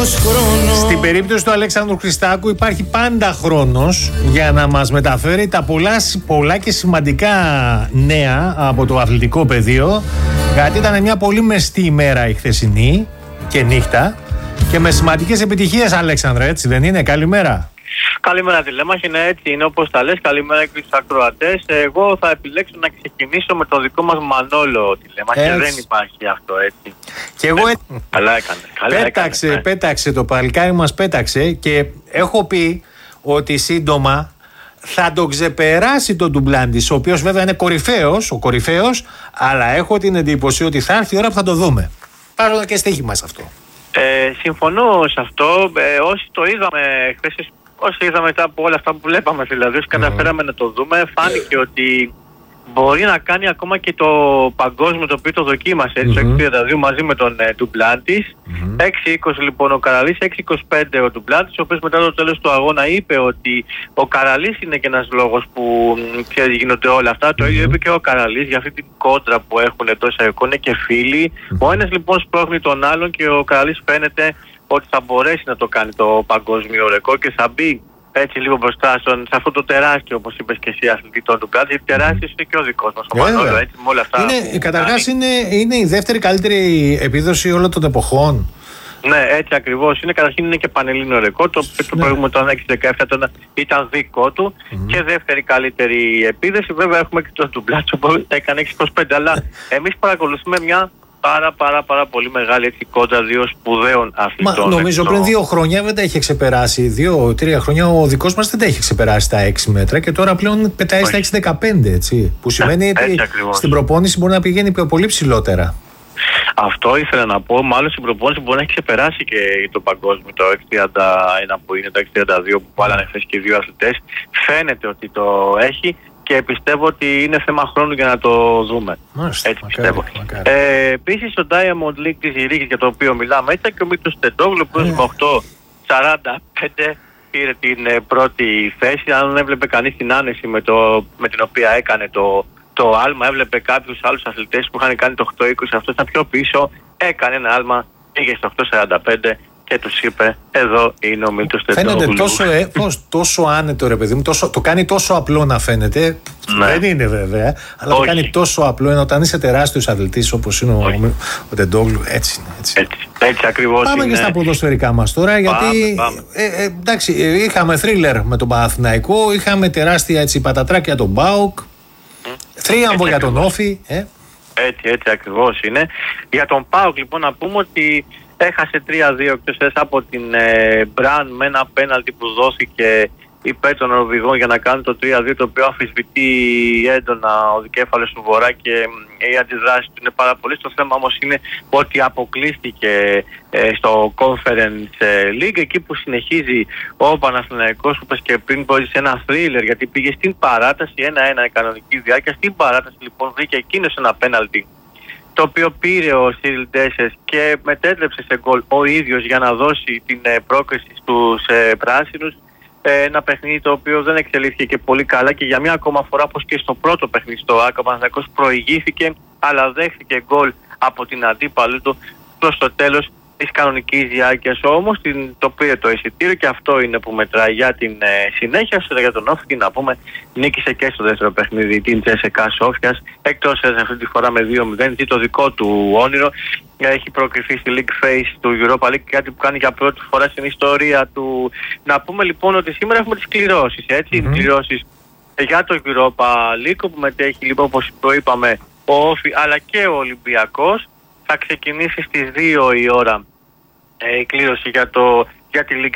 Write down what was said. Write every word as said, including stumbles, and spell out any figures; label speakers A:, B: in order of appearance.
A: Στην περίπτωση του Αλέξανδρου Χριστάκου υπάρχει πάντα χρόνος για να μας μεταφέρει τα πολλά, πολλά και σημαντικά νέα από το αθλητικό πεδίο, γιατί ήταν μια πολύ μεστή ημέρα η χθεσινή και νύχτα και με σημαντικές επιτυχίες, Αλέξανδρε, έτσι δεν είναι? Καλημέρα.
B: Καλημέρα, τηλέμαχη, είναι έτσι, είναι όπως τα λες. Καλημέρα και στους ακροατές. Εγώ θα επιλέξω να ξεκινήσω με το δικό μας Μανόλο, τηλέμαχη. Δεν υπάρχει αυτό, έτσι.
A: Και εγώ
B: ε, καλά έκανε. Καλά
A: πέταξε,
B: έκανε,
A: πέταξε το παλικάρι μας, πέταξε και έχω πει ότι σύντομα θα τον ξεπεράσει τον Ντουμπλάντης, ο οποίος βέβαια είναι κορυφαίος, ο κορυφαίος, αλλά έχω την εντύπωση ότι θα έρθει η ώρα που θα το δούμε. Πάρω και στοίχημα σε αυτό.
B: Ε, συμφωνώ σε αυτό. Ε, όσοι το είδαμε χθες, όσοι είδαμε μετά από όλα αυτά που βλέπαμε, δηλαδή, όσοι mm. καταφέραμε να το δούμε, φάνηκε ότι μπορεί να κάνει ακόμα και το παγκόσμιο το οποίο το δοκίμασε, έτσι, mm-hmm. το έξι τριάντα δύο μαζί με τον ε, Ντουμπλάντης. Mm-hmm. έξι είκοσι λοιπόν ο Καραλής, έξι είκοσι πέντε ο Ντουμπλάντης, ο οποίος μετά το τέλος του αγώνα είπε ότι ο Καραλής είναι και ένας λόγος που ξέρει, γίνονται όλα αυτά. Mm-hmm. Το ίδιο είπε και ο Καραλής για αυτή την κόντρα που έχουν τόσα εικόνα, είναι και φίλοι. Mm-hmm. Ο ένας λοιπόν σπρώχνει τον άλλον και ο Καραλής φαίνεται ότι θα μπορέσει να το κάνει το παγκόσμιο ρεκόρ και θα μπει έτσι λίγο μπροστά στον, σε αυτό το τεράστιο, όπως είπες και εσύ, αθλητή του Ντουμπλάντης. Γιατί τεράστιος είναι και ο δικός μας ο Μανόλο, έτσι, με όλα αυτά.
A: Είναι, καταρχάς είναι, είναι η δεύτερη καλύτερη επίδοση όλων των εποχών.
B: Ναι, έτσι ακριβώς είναι. Καταρχήν είναι και πανελλήνιο ρεκόρ. Το, ναι. το προηγούμενο το έξι δεκαεπτά ήταν δικό του mm-hmm. και δεύτερη καλύτερη επίδοση. Βέβαια έχουμε και τον Ντουμπλάντης που έκανε έξι είκοσι πέντε. Αλλά εμείς παρακολουθούμε μια πάρα πάρα πάρα πολύ μεγάλη έτσι, κόντρα δύο σπουδαίων αθλητών.
A: Μα νομίζω πριν δύο χρόνια δεν τα είχε ξεπεράσει. Δύο-τρία χρόνια ο δικός μας δεν τα είχε ξεπεράσει τα έξι μέτρα και τώρα πλέον πετάει στα έξι δεκαπέντε. Έτσι, που σημαίνει ότι στην προπόνηση μπορεί να πηγαίνει πολύ ψηλότερα.
B: Αυτό ήθελα να πω. Μάλλον στην προπόνηση μπορεί να έχει ξεπεράσει και το παγκόσμιο, το έξι τριάντα ένα που είναι, το έξι τριάντα δύο που βάλανε χθες και οι δύο αθλητές. Φαίνεται ότι το έχει. Και πιστεύω ότι είναι θέμα χρόνου για να το δούμε.
A: Μάλιστα,
B: έτσι
A: μακάρι,
B: πιστεύω.
A: Μακάρι.
B: Ε, επίσης στο Diamond League της Ζηρίκης για το οποίο μιλάμε, ήταν και ο Μήτρος Τεντόγλου που με οκτώ σαράντα πέντε πήρε την ε, πρώτη θέση. Αν έβλεπε κανείς την άνεση με, το, με την οποία έκανε το, το άλμα, έβλεπε κάποιους άλλους αθλητές που είχαν κάνει το οκτώ είκοσι, αυτό ήταν πιο πίσω, έκανε ένα άλμα, πήγε στο οκτώ σαράντα πέντε και τους είπε, εδώ είναι ο Μίλτος Τεντόγλου.
A: Φαίνεται τόσο, ε, πώς, τόσο άνετο, ρε παιδί μου, τόσο, το κάνει τόσο απλό να φαίνεται. Ναι. Δεν είναι βέβαια, αλλά όχι. Το κάνει τόσο απλό, ενώ όταν είσαι τεράστιος αθλητής όπως είναι ο, ο Τεντόγλου, έτσι είναι. Έτσι,
B: έτσι, έτσι ακριβώς.
A: Πάμε
B: είναι.
A: Και στα ποδοσφαιρικά μας τώρα, γιατί πάμε, πάμε. Ε, ε, εντάξει, είχαμε θρίλερ με τον Παναθηναϊκό, είχαμε τεράστια έτσι, πατατράκια τον ΠΑΟΚ, mm. θρίαμβο για τον Όφη. Ε.
B: Έτσι, έτσι ακριβώς είναι. Για τον ΠΑΟΚ λοιπόν να πούμε ότι έχασε τρία δύο εκτός από την ε, Μπραν με ένα πέναλτι που δόθηκε υπέρ των Νορβηγών για να κάνει το τρία δύο, το οποίο αμφισβητεί έντονα ο δικέφαλος του Βορρά και ε, η αντιδράση του είναι πάρα πολύ. Το θέμα όμως είναι ότι αποκλείστηκε ε, στο Conference League, εκεί που συνεχίζει ο Παναθηναϊκός που είπες και πριν μπορεί σε ένα θρίλερ, γιατί πήγε στην παράταση ένα ένα κανονική διάρκεια. Στην παράταση λοιπόν βρήκε εκείνος ένα πέναλτι το οποίο πήρε ο Σίριλ Ντέσες και μετέτρεψε σε γκολ ο ίδιος για να δώσει την ε, πρόκριση στους ε, πράσινους. Ε, ένα παιχνίδι το οποίο δεν εξελίχθηκε και πολύ καλά και για μια ακόμα φορά, όπως και στο πρώτο παιχνίδι στο ΆΚΑ, ο Παναθηναϊκός προηγήθηκε αλλά δέχθηκε γκολ από την αντίπαλη του προς το τέλος της κανονικής διάρκειας. Όμως την, το πήρε το εισιτήριο και αυτό είναι που μετράει για την ε, συνέχεια. Για τον Όφη να πούμε, νίκησε και στο δεύτερο παιχνίδι την Τσέσεκα Σόφιας, εκτός αυτή τη φορά με δύο μηδέν, το δικό του όνειρο. Έχει προκριθεί στη League Phase του Europa League, κάτι που κάνει για πρώτη φορά στην ιστορία του. Να πούμε λοιπόν ότι σήμερα έχουμε τις κληρώσεις, έτσι, mm-hmm. κληρώσεις για το Europa League που μετέχει λοιπόν όπως προείπαμε ο Όφη αλλά και ο Ολυμπιακός. Θα ξεκινήσει στις δύο η ώρα ε, η κλήρωση για, το, για τη League